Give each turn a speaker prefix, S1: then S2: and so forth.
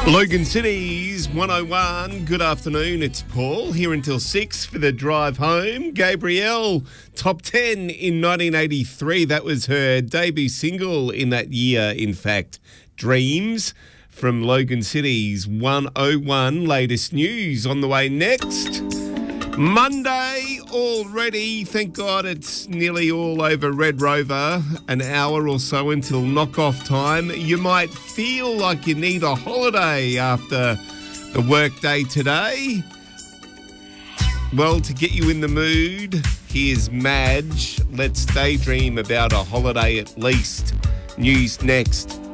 S1: Logan City's 101. Good afternoon. It's Paul here until 6 for the drive home. Gabrielle, top 10 in 1983. That was her debut single in that year, in fact. Dreams from Logan City's 101. Latest news on the way next. Monday already. Thank God it's nearly all over Red Rover. An hour or so until knock-off time. You might feel like you need a holiday after the workday today. Well, to get you in the mood, here's Madge. Let's daydream about a holiday at least. News next.